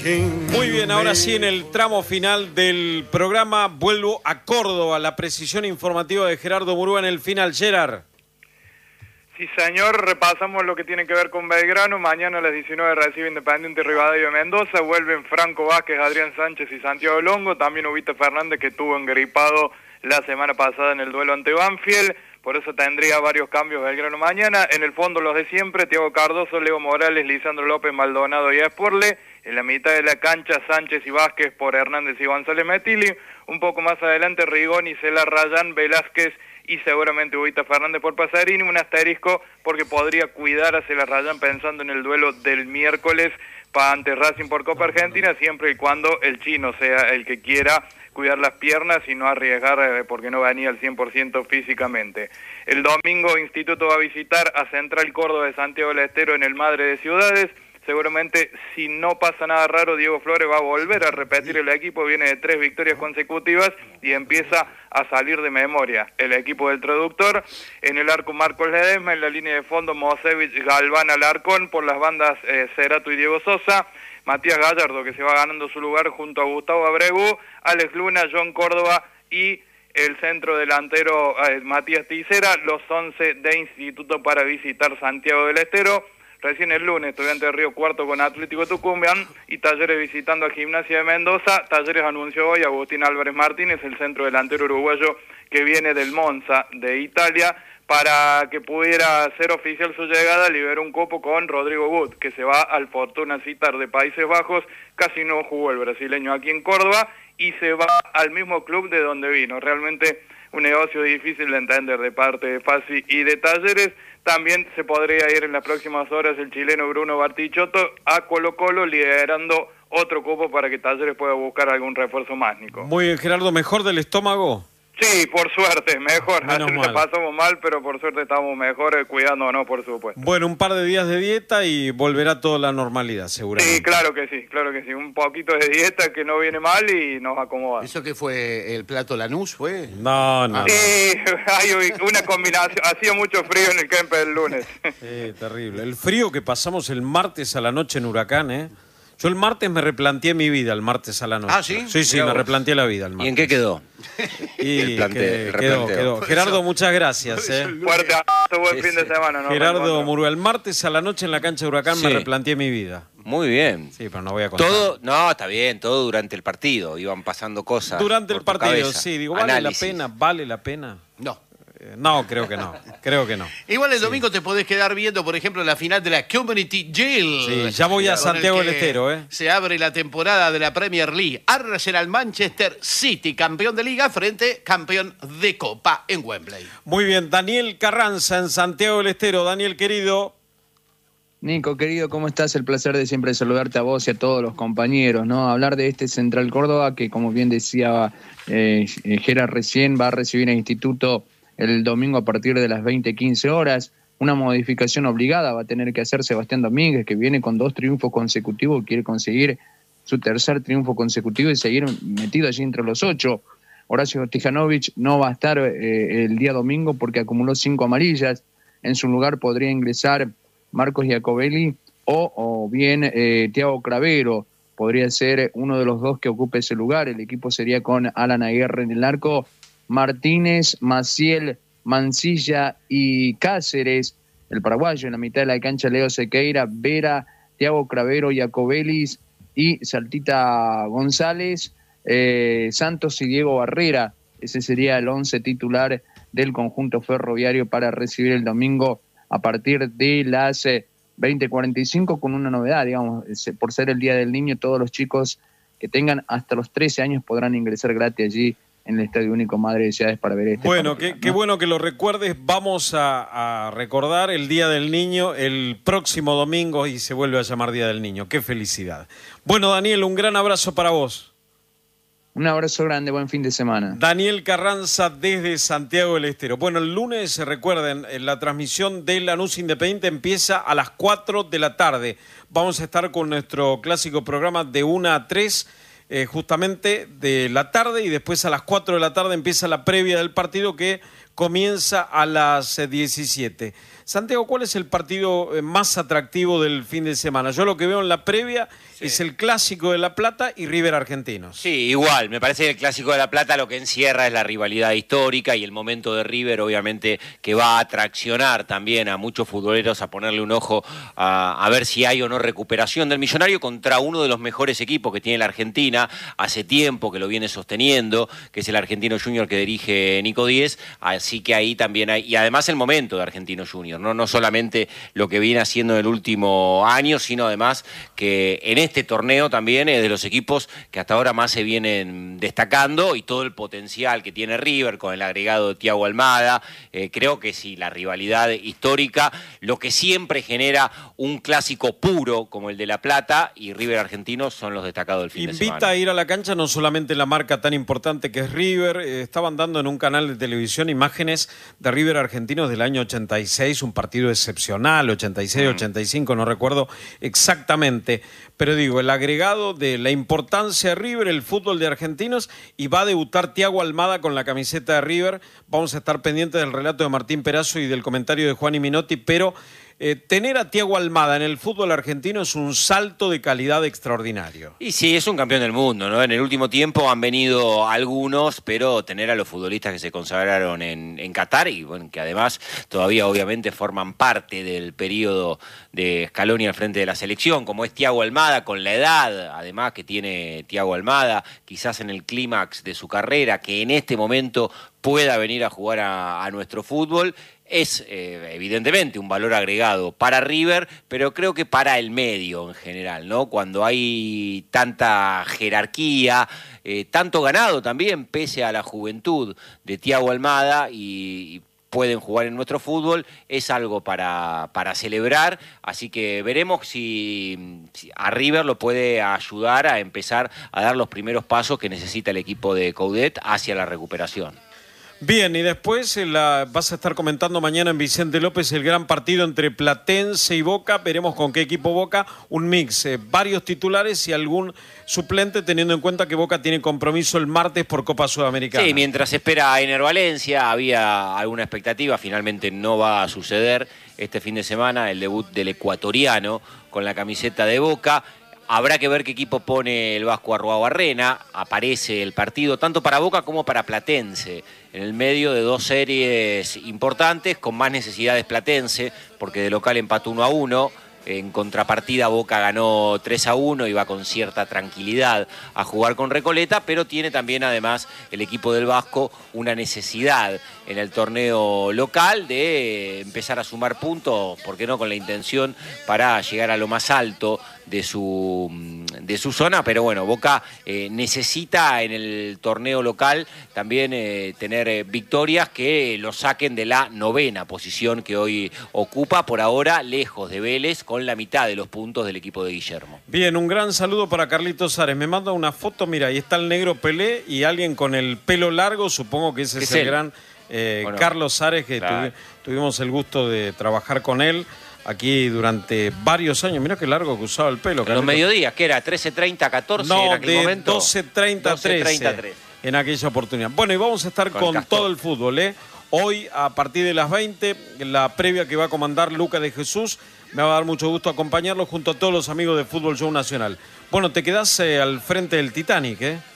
Muy bien, ahora sí en el tramo final del programa vuelvo a Córdoba, la precisión informativa de Gerardo Murúa en el final. Gerard. Sí, señor, repasamos lo que tiene que ver con Belgrano. Mañana a las 19 recibe Independiente Rivadavia de Mendoza. Vuelven Franco Vázquez, Adrián Sánchez y Santiago Longo. También Ubita Fernández, que estuvo engripado la semana pasada en el duelo ante Banfield. Por eso tendría varios cambios Belgrano mañana. En el fondo los de siempre: Thiago Cardoso, Leo Morales, Lisandro López, Maldonado y Esporle. En la mitad de la cancha, Sánchez y Vázquez por Hernández y González Metilli. Un poco más adelante, Rigoni, Cela, Rayán, Velázquez y seguramente Ubita Fernández por Pasarini. Un asterisco porque podría cuidar a Cela Rayán pensando en el duelo del miércoles ante Racing por Copa Argentina, siempre y cuando el chino sea el que quiera cuidar las piernas y no arriesgar porque no venía al 100% físicamente. El domingo Instituto va a visitar a Central Córdoba de Santiago del Estero en el Madre de Ciudades. Seguramente, si no pasa nada raro, Diego Flores va a volver a repetir el equipo. Viene de 3 victorias consecutivas y empieza a salir de memoria el equipo del traductor. En el arco, Marcos Ledesma. En la línea de fondo, Mosevich, Galván, Alarcón. Por las bandas, Cerato y Diego Sosa. Matías Gallardo, que se va ganando su lugar junto a Gustavo Abregu. Alex Luna, John Córdoba y el centro delantero Matías Ticera. Los 11 de Instituto para visitar Santiago del Estero. Recién el lunes, Estudiantes de Río Cuarto con Atlético Tucumán y Talleres visitando a Gimnasia de Mendoza. Talleres anunció hoy a Agustín Álvarez Martínez, el centro delantero uruguayo que viene del Monza de Italia, para que pudiera ser oficial su llegada. Liberó un cupo con Rodrigo Wood, que se va al Fortuna Sittard de Países Bajos. Casi no jugó el brasileño aquí en Córdoba y se va al mismo club de donde vino. Realmente un negocio difícil de entender de parte de Fassi y de Talleres. También se podría ir en las próximas horas el chileno Bruno Bartichotto a Colo-Colo, liderando otro cupo para que Talleres pueda buscar algún refuerzo más, Nico. Muy bien, Gerardo, ¿mejor del estómago? Sí, por suerte, mejor. Menos Ayer mal. la pasamos mal, pero por suerte estamos mejor, cuidándonos, por supuesto. Bueno, un par de días de dieta y volverá toda la normalidad, seguramente. Sí, claro que sí, claro que sí. Un poquito de dieta que no viene mal y nos acomoda. ¿Eso qué fue? ¿El plato Lanús fue? No. Sí, hay una combinación. Hacía mucho frío en el campo del lunes. Terrible. El frío que pasamos el martes a la noche en Huracán, ¿eh? Yo el martes me replanteé mi vida, el martes a la noche. ¿Ah, sí? Sí, me replanteé la vida el martes. ¿Y en qué quedó? Y el replanteo? quedó. Gerardo, muchas gracias. Fuerte abrazo, buen fin de semana. ¿No? Gerardo Murúa, el martes a la noche en la cancha de Huracán me replanteé mi vida. Muy bien. Sí, pero no voy a contar. No, está bien, todo durante el partido. Iban pasando cosas. Durante el por tu partido, cabeza. sí. Digo, Análisis. ¿vale la pena? No. No, creo que no. Igual el domingo te podés quedar viendo, por ejemplo, la final de la Community Shield. Sí, ya voy a Santiago del Estero, ¿eh? Se abre la temporada de la Premier League. Arsenal Manchester City, campeón de Liga frente campeón de Copa en Wembley. Muy bien, Daniel Carranza en Santiago del Estero. Daniel, querido. Nico, querido, ¿cómo estás? El placer de siempre saludarte a vos y a todos los compañeros, ¿no? Hablar de este Central Córdoba que, como bien decía Gerard recién, va a recibir el Instituto el domingo a partir de las 20:15 horas. Una modificación obligada va a tener que hacer Sebastián Domínguez, que viene con 2 triunfos consecutivos, quiere conseguir su tercer triunfo consecutivo y seguir metido allí entre los 8. Horacio Tijanovic no va a estar el día domingo porque acumuló 5 amarillas. En su lugar podría ingresar Marcos Giacobelli o bien Thiago Cravero. Podría ser uno de los dos que ocupe ese lugar. El equipo sería con Alan Aguirre en el arco, Martínez, Maciel, Mancilla y Cáceres. El paraguayo en la mitad de la cancha, Leo Sequeira, Vera, Thiago Cravero, Giacobelis y Saltita González, Santos y Diego Barrera. Ese sería el 11 titular del conjunto ferroviario para recibir el domingo a partir de las 20:45, con una novedad, digamos, por ser el Día del Niño, todos los chicos que tengan hasta los 13 años podrán ingresar gratis allí en el Estadio Único Madre de Ciudades para ver este Bueno, partido, qué bueno que lo recuerdes. Vamos a recordar el Día del Niño el próximo domingo y se vuelve a llamar Día del Niño. Qué felicidad. Bueno, Daniel, un gran abrazo para vos. Un abrazo grande, buen fin de semana. Daniel Carranza desde Santiago del Estero. Bueno, el lunes, recuerden, la transmisión de Lanús Independiente empieza a las 4 de la tarde. Vamos a estar con nuestro clásico programa de 1 a 3 justamente de la tarde, y después a las 4 de la tarde empieza la previa del partido que comienza a las 17. Santiago, ¿cuál es el partido más atractivo del fin de semana? Yo lo que veo en la previa es el Clásico de La Plata y River Argentinos. Sí, igual, me parece que el Clásico de La Plata lo que encierra es la rivalidad histórica y el momento de River, obviamente, que va a atraccionar también a muchos futboleros a ponerle un ojo a ver si hay o no recuperación del Millonario contra uno de los mejores equipos que tiene la Argentina, hace tiempo que lo viene sosteniendo, que es el Argentino Junior que dirige Nico Díez, así que ahí también hay, y además el momento de Argentino Junior, no solamente lo que viene haciendo en el último año, sino además que en este torneo también es de los equipos que hasta ahora más se vienen destacando, y todo el potencial que tiene River con el agregado de Thiago Almada. Creo que sí, la rivalidad histórica, lo que siempre genera un clásico puro como el de La Plata y River Argentinos son los destacados del fin de semana. Invita a ir a la cancha no solamente la marca tan importante que es River, estaban dando en un canal de televisión imágenes de River Argentinos del año 86, un partido excepcional, 86, 85, no recuerdo exactamente, pero digo, el agregado de la importancia de River, el fútbol de Argentinos, y va a debutar Thiago Almada con la camiseta de River. Vamos a estar pendientes del relato de Martín Perazo y del comentario de Juan Minotti, pero tener a Thiago Almada en el fútbol argentino es un salto de calidad extraordinario. Y sí, es un campeón del mundo, ¿no? En el último tiempo han venido algunos, pero tener a los futbolistas que se consagraron en Qatar, y bueno, que además todavía obviamente forman parte del periodo de Scaloni al frente de la selección, como es Thiago Almada, con la edad además que tiene Thiago Almada, quizás en el clímax de su carrera, que en este momento pueda venir a jugar a nuestro fútbol, es evidentemente un valor agregado para River, pero creo que para el medio en general, ¿no? Cuando hay tanta jerarquía, tanto ganado también, pese a la juventud de Thiago Almada, y pueden jugar en nuestro fútbol, es algo para celebrar, así que veremos si a River lo puede ayudar a empezar a dar los primeros pasos que necesita el equipo de Coudet hacia la recuperación. Bien, y después vas a estar comentando mañana en Vicente López el gran partido entre Platense y Boca. Veremos con qué equipo Boca, un mix, varios titulares y algún suplente, teniendo en cuenta que Boca tiene compromiso el martes por Copa Sudamericana. Sí, mientras espera a Ener Valencia, había alguna expectativa, finalmente no va a suceder este fin de semana el debut del ecuatoriano con la camiseta de Boca. Habrá que ver qué equipo pone el Vasco Arruabarrena. Aparece el partido tanto para Boca como para Platense, en el medio de dos series importantes, con más necesidades Platense, porque de local empató 1-1. En contrapartida, Boca ganó 3-1 y va con cierta tranquilidad a jugar con Recoleta, pero tiene también además el equipo del Vasco una necesidad en el torneo local de empezar a sumar puntos, ¿por qué no?, con la intención para llegar a lo más alto de su zona, pero bueno, Boca necesita en el torneo local también tener victorias que lo saquen de la 9ª posición que hoy ocupa, por ahora lejos de Vélez, con la mitad de los puntos del equipo de Guillermo. Bien, un gran saludo para Carlitos Ares. Me manda una foto, mira, ahí está el negro Pelé y alguien con el pelo largo, supongo que ese es el gran Carlos Ares, que claro, tuvimos el gusto de trabajar con él aquí durante varios años. Mirá qué largo que usaba el pelo. En los mediodías, ¿qué era? ¿13:30, 14 no, en aquel momento? 12:30, 13 en aquella oportunidad. Bueno, y vamos a estar con todo el fútbol, ¿eh? Hoy, a partir de las 20, la previa que va a comandar Luca de Jesús. Me va a dar mucho gusto acompañarlo junto a todos los amigos de Fútbol Show Nacional. Bueno, te quedás al frente del Titanic,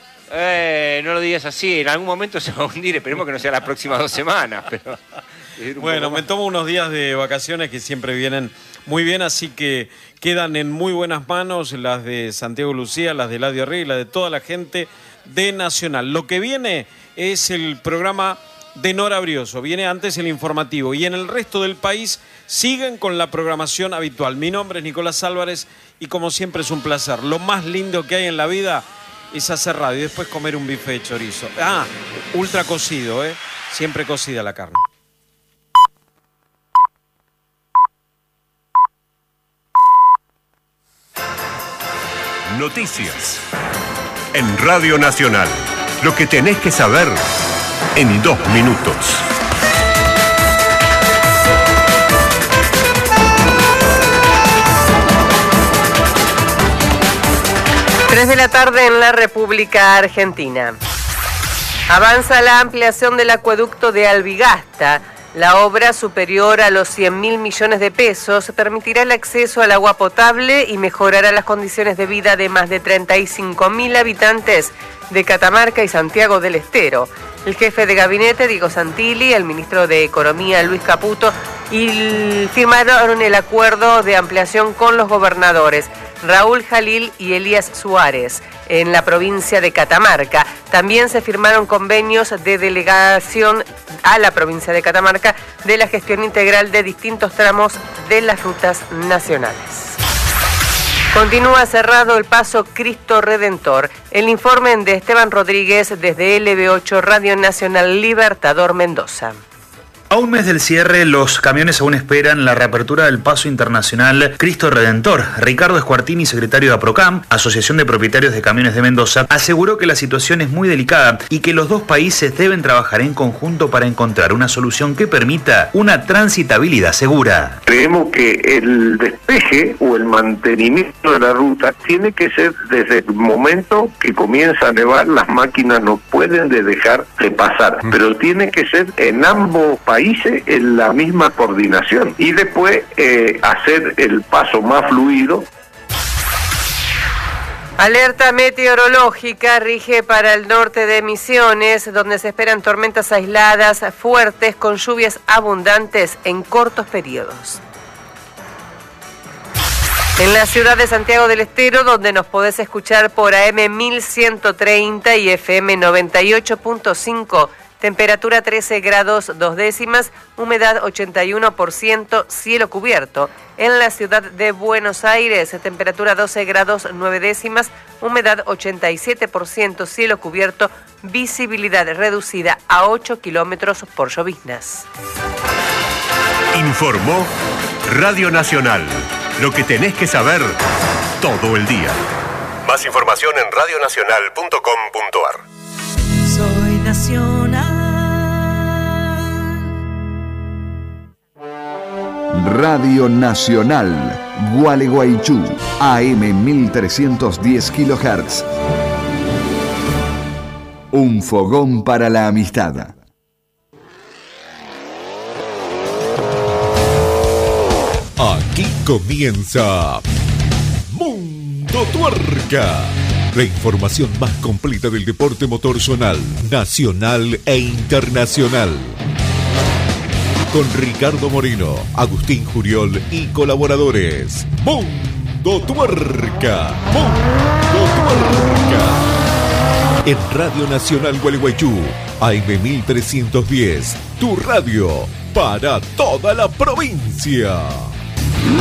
¿eh? No lo digas así, en algún momento se va a hundir, esperemos que no sea las próximas 2 semanas, pero... Bueno, me tomo unos días de vacaciones que siempre vienen muy bien, así que quedan en muy buenas manos las de Santiago Lucía, las de Eladio Rey, las de toda la gente de Nacional. Lo que viene es el programa de Nora Brioso, viene antes el informativo, y en el resto del país siguen con la programación habitual. Mi nombre es Nicolás Álvarez y como siempre es un placer. Lo más lindo que hay en la vida es hacer radio y después comer un bife de chorizo. Ultra cocido, siempre cocida la carne. Noticias en Radio Nacional. Lo que tenés que saber en 2 minutos. 3 de la tarde en la República Argentina. Avanza la ampliación del acueducto de Albigasta. La obra, superior a los 100.000 millones de pesos, permitirá el acceso al agua potable y mejorará las condiciones de vida de más de 35.000 habitantes de Catamarca y Santiago del Estero. El jefe de gabinete, Diego Santilli, el ministro de Economía, Luis Caputo, firmaron el acuerdo de ampliación con los gobernadores Raúl Jalil y Elías Suárez en la provincia de Catamarca. También se firmaron convenios de delegación a la provincia de Catamarca de la gestión integral de distintos tramos de las rutas nacionales. Continúa cerrado el paso Cristo Redentor. El informe de Esteban Rodríguez desde LB8 Radio Nacional Libertador Mendoza. A un mes del cierre, los camiones aún esperan la reapertura del paso internacional Cristo Redentor. Ricardo Escuartini, secretario de APROCAM, Asociación de Propietarios de Camiones de Mendoza, aseguró que la situación es muy delicada y que los dos países deben trabajar en conjunto para encontrar una solución que permita una transitabilidad segura. Creemos que el despeje o el mantenimiento de la ruta tiene que ser desde el momento que comienza a nevar, las máquinas no pueden dejar de pasar, pero tiene que ser en ambos países en la misma coordinación y después hacer el paso más fluido. Alerta meteorológica rige para el norte de Misiones, donde se esperan tormentas aisladas fuertes con lluvias abundantes en cortos periodos. En la ciudad de Santiago del Estero, donde nos podés escuchar por AM 1130 y FM 98.5, temperatura 13 grados 2 décimas, humedad 81%, cielo cubierto. En la ciudad de Buenos Aires, temperatura 12 grados 9 décimas, humedad 87%, cielo cubierto, visibilidad reducida a 8 kilómetros por lloviznas. Informó Radio Nacional. Lo que tenés que saber todo el día. Más información en radionacional.com.ar. Soy Nacional. Radio Nacional, Gualeguaychú, AM 1310 kHz. Un fogón para la amistad. Aquí comienza Mundo Tuerca. La información más completa del deporte motor zonal, nacional e internacional. Con Ricardo Moreno, Agustín Juriol y colaboradores. Mundo Tuerca. Mundo Tuerca. En Radio Nacional Gualeguaychú, AM 1310. Tu radio para toda la provincia.